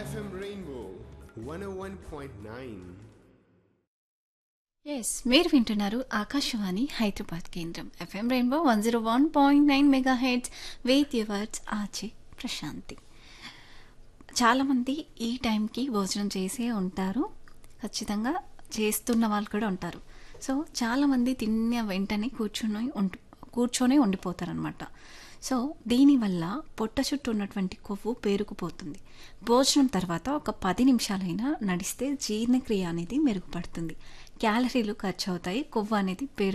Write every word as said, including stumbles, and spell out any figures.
F M Rainbow one ఓ one point nine. Yes మీరు వింటున్నారు ఆకాశవాణి హైదరాబాద్ కేంద్రం FM rainbow one zero one point nine mega heads with yours ఆచే Prashanti. చాలామంది ఈ టైంకి భోజనం చేసే ఉంటారు, ఖచ్చితంగా చేస్తున్న వాళ్ళు కూడా ఉంటారు. సో చాలామంది తిన్న వెంటనే కూర్చొని ఉండి కూర్చొని ఉండిపోతారనమాట. సో దీనివల్ల పొట్ట చుట్టూ ఉన్నటువంటి కొవ్వు పేరుకుపోతుంది. భోజనం తర్వాత ఒక పది నిమిషాలైనా నడిస్తే జీర్ణక్రియ అనేది మెరుగుపడుతుంది, క్యాలరీలు ఖర్చు అవుతాయి, కొవ్వు అనేది పేరు